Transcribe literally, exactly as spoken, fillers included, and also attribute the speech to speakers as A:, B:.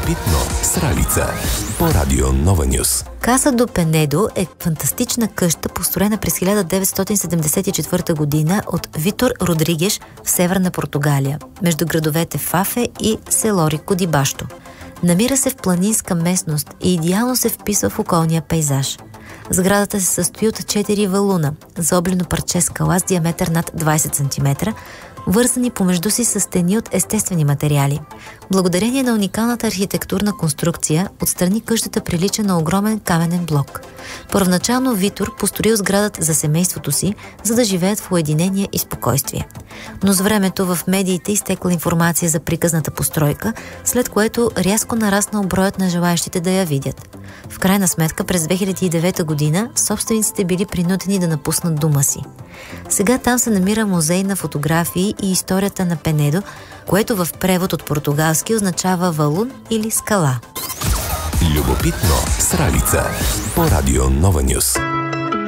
A: Любопитно с Ралица по Радио Нова Нюс.
B: Каса до Пенедо е фантастична къща, построена през хиляда деветстотин седемдесет и четвърта година от Витор Родригеш в северна Португалия, между градовете Фафе и село Рико ди Башто. Намира се в планинска местност и идеално се вписва в околния пейзаж. Сградата се състои от четири валуна, заоблено парче скала с диаметър над двайсет сантиметра, вързани помежду си с стени от естествени материали. Благодарение на уникалната архитектурна конструкция, отстрани къщата прилича на огромен каменен блок. Първоначално Витор построил сградата за семейството си, за да живеят в уединение и спокойствие. Но с времето в медиите изтекла информация за приказната постройка, след което рязко нараснал броят на желаящите да я видят. В крайна сметка през две хиляди и девета година собствениците били принудени да напуснат дома си. Сега там се намира музей на фотографии и историята на Пенедо, което в превод от португалски означава валун или скала.
A: Любопитно с Ралица по Радио Нова Нюс.